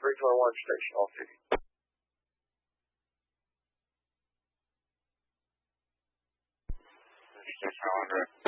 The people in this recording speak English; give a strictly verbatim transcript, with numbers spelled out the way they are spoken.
three twenty-one station off duty. Station one hundred.